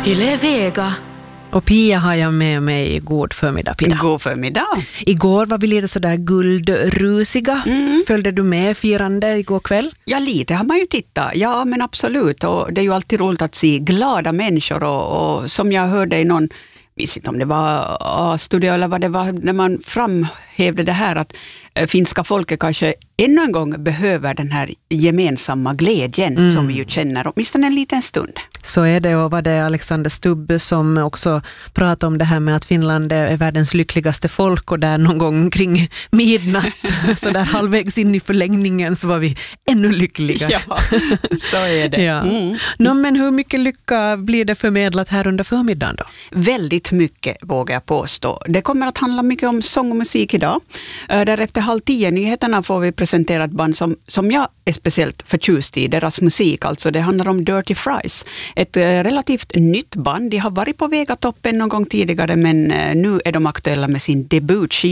Yle Vega. Och Pia har jag med mig i god förmiddag, Pia. God förmiddag. Igår var vi lite sådär guldrusiga. Följde du med firande igår kväll? Ja, lite har man ju tittat. Ja, men absolut. Och det är ju alltid roligt att se glada människor. Och som jag hörde i någon, visst inte om det var A-studio eller vad det var, när man framhävde det här att finska folket kanske ännu en gång behöver den här gemensamma glädjen som vi ju känner, åtminstone en liten stund. Så är det, och var det Alexander Stubb som också pratade om det här med att Finland är världens lyckligaste folk, och där någon gång kring midnatt så där halvvägs in i förlängningen så var vi ännu lyckligare. Ja, så är det. Ja. Men hur mycket lycka blir det förmedlat här under förmiddagen då? Väldigt mycket, vågar jag påstå. Det kommer att handla mycket om sång och musik idag. Därefter 9:30 nyheterna får vi presentera ett band som jag är speciellt förtjust i, deras musik. Alltså det handlar om Dirty Fries. Ett relativt nytt band. De har varit på Vegatoppen någon gång tidigare, men nu är de aktuella med sin debutskiva.